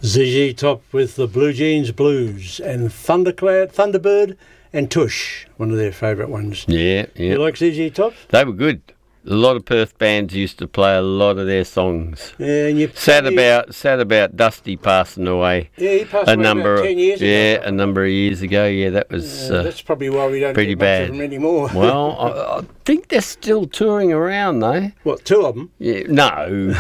ZZ Top with the Blue Jeans Blues and Thunderbird and Tush, one of their favourite ones. Yeah. You like ZZ Top? They were good. A lot of Perth bands used to play a lot of their songs. Yeah, and sad about Dusty passing away. Yeah, he passed away about 10 years ago. Yeah, a number of years ago. Yeah, that was that's probably why we don't pretty get bad much of them anymore. Well, I think they're still touring around though. What, two of them? Yeah, no.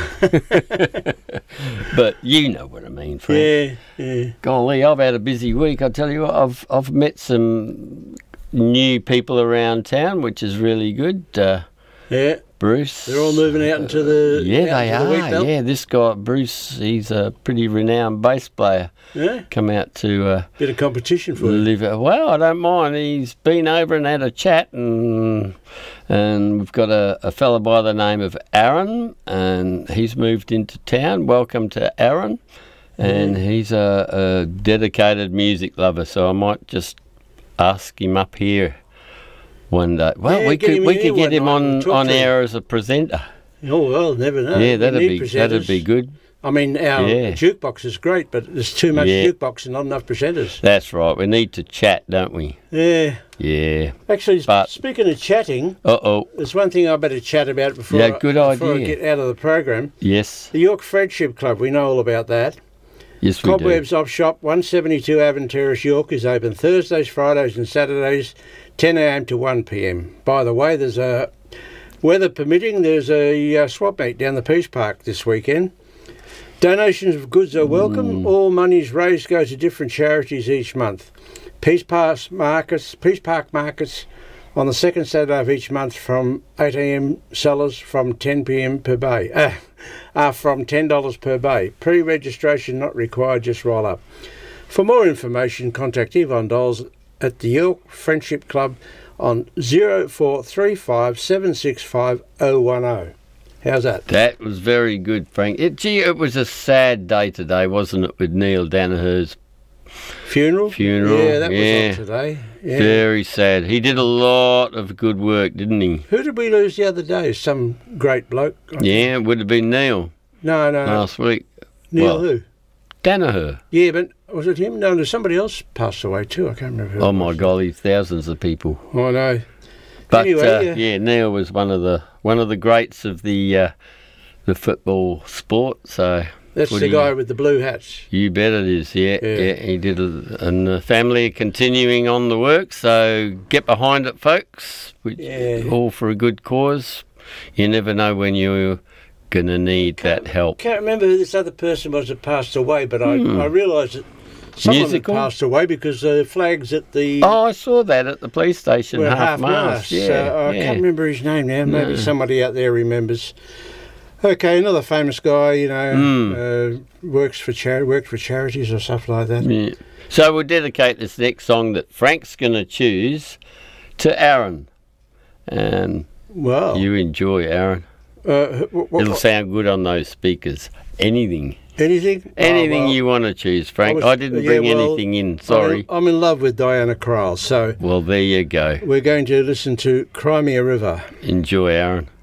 But you know what I mean, Frank. Yeah. Golly, I've had a busy week. I tell you what, I've met some new people around town, which is really good. Yeah. Bruce. They're all moving out into the they are. The yeah, this guy Bruce, he's a pretty renowned bass player. Yeah. Come out to bit of competition for live. Well, I don't mind. He's been over and had a chat, and we've got a fella by the name of Aaron, and he's moved into town. Welcome to Aaron, and he's a dedicated music lover. So I might just ask him up here one day. Well, we could get him on air as a presenter. Oh well, never know. Yeah, that'd be good. I mean, our jukebox is great, but there's too much jukebox and not enough presenters. That's right. We need to chat, don't we? Yeah. Yeah. Actually, speaking of chatting, there's one thing I better chat about before I get out of the program. Yes. The York Friendship Club. We know all about that. Yes, we Cobwebs Off Shop, 172 Avon Terrace, York, is open Thursdays, Fridays and Saturdays, 10 a.m. to 1 p.m. By the way, there's weather permitting, there's a swap meet down the Peace Park this weekend. Donations of goods are welcome. All monies raised go to different charities each month. Peace Park markets on the second Saturday of each month from 8 a.m. sellers from 10 p.m. per bay. Are from $10 per bay. Pre-registration not required, just roll up. For more information, contact Yvonne Doles at the York Friendship Club on 0435 765 010. How's that? That was very good, Frank. It was a sad day today, wasn't it, with Neil Danaher's funeral? Yeah, that was on today. Yeah. Very sad. He did a lot of good work, didn't he? Who did we lose the other day? Some great bloke. Yeah, it would have been Neil. No. Last week. Neil who? Danaher. Yeah, but was it him? No, somebody else passed away too. I can't remember who. Oh my golly, thousands of people. I know. But anyway, Neil was one of the greats of the football sport. So that's the guy with the blue hats. You bet it is. Yeah. He did, and the family are continuing on the work. So get behind it, folks. All for a good cause. You never know when you're going to need that help. Can't remember who this other person was that passed away, but I realised that someone had passed away because the flags at the... Oh, I saw that at the police station, half-mast. Yeah, so I can't remember his name now. Maybe somebody out there remembers. Okay, another famous guy, worked for charities or stuff like that. Yeah. So we'll dedicate this next song that Frank's going to choose to Aaron. And you enjoy, Aaron. It'll sound good on those speakers. Anything you want to choose, Frank. I didn't bring anything in, sorry. I'm in love with Diana Krall, so... Well, there you go. We're going to listen to Cry Me a River. Enjoy, Aaron.